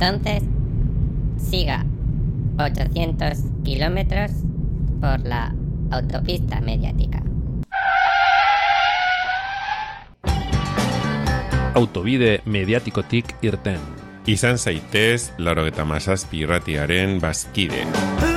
Entonces, siga 800 kilómetros por la autopista mediática. Autobide mediatikotik irten. Izan zaitez 97 irratiaren bazkide.